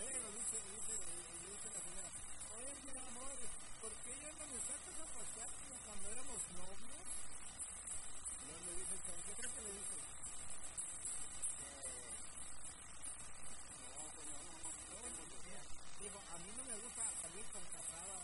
Pero dice la señora, oye, mi amor, ¿por qué ya no me sacas a pasear como cuando éramos novios? Y luego le dice el chavo, ¿qué crees que le dice? Digo, a mí no me gusta salir con casadas.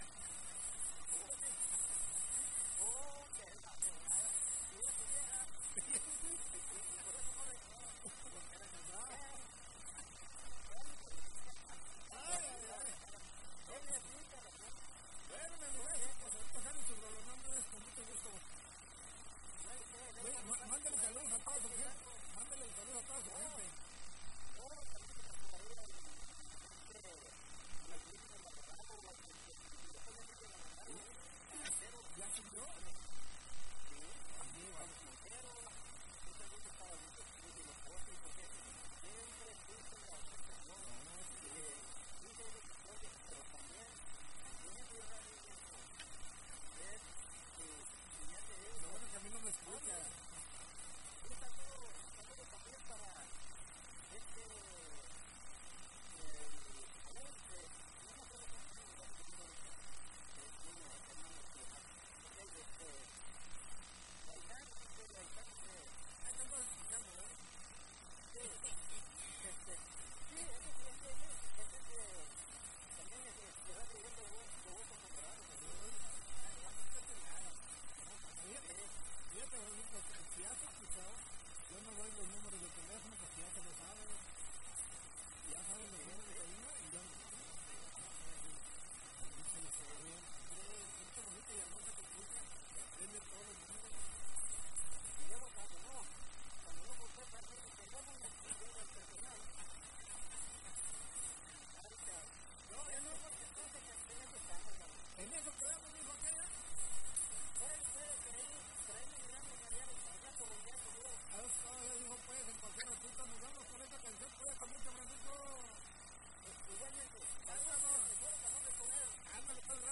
Mándale saludos a toda su gente. Mándale saludos a toda su gente. ¿Ya subió? Lo bueno que a mí no me escucha. Fíjate, si has escuchado, yo no doy los números de